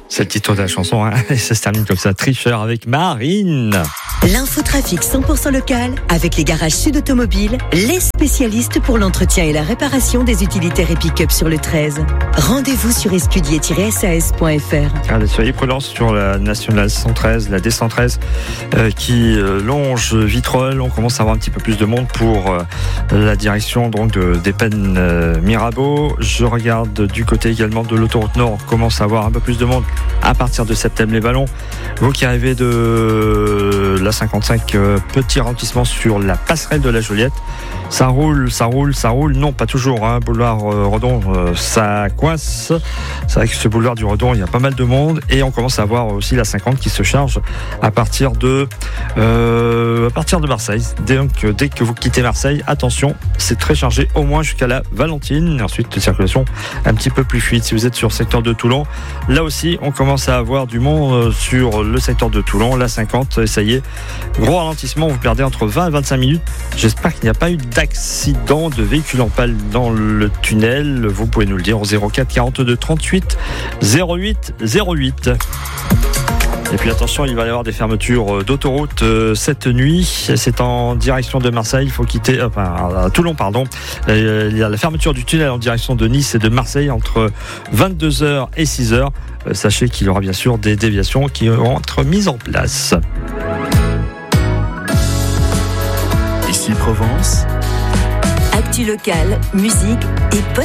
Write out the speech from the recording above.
C'est le titre de la chanson, hein. Et ça se termine comme ça, Tricheur avec Marine. L'infotrafic 100% local avec les garages Sud Automobile, les spécialistes pour l'entretien et la réparation des utilitaires et pick-up sur le 13. Rendez-vous sur escudier-sas.fr. Allez, soyez prudents sur la nationale 113, la D113 qui longe Vitrolles. On commence à avoir un petit peu plus de monde pour la direction donc des Pennes Mirabeau. Je regarde du côté également de l'autoroute Nord, on commence à avoir un peu plus de monde à partir de Septembre-les-Vallons. Vous qui arrivez de la 55, petit ralentissement sur la passerelle de la Joliette. Ça roule. Non, pas toujours, hein. Boulevard Redon, ça coince. C'est vrai que ce boulevard du Redon, il y a pas mal de monde. Et on commence à voir aussi la 50 qui se charge à partir de Marseille. Donc, dès que vous quittez Marseille, attention, c'est très chargé, au moins jusqu'à la Valentine. Ensuite, la circulation un petit peu plus fluide. Si vous êtes sur le secteur de Toulon, là aussi, on commence à avoir du monde sur le secteur de Toulon, la 50. Et ça y est, gros ralentissement, vous perdez entre 20 et 25 minutes. J'espère qu'il n'y a pas eu d'accident de véhicule en panne dans le tunnel. Vous pouvez nous le dire au 04 42 38 08 08. Et puis attention, il va y avoir des fermetures d'autoroute cette nuit. C'est en direction de Marseille. Il faut quitter, à Toulon, pardon. Il y a la fermeture du tunnel en direction de Nice et de Marseille entre 22h et 6h. Sachez qu'il y aura bien sûr des déviations qui vont être mises en place. Ici Provence. Actu local, musique et